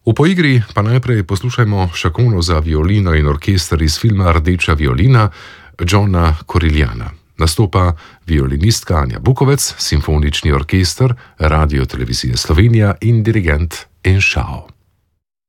V poigri pa najprej poslušajmo šakono za violino in orkester iz filma Rdeča violina Johna Corigliana. Nastopa violinistka Anja Bukovec, simfonični orkester, Radio Televizije Slovenija in dirigent En Shao.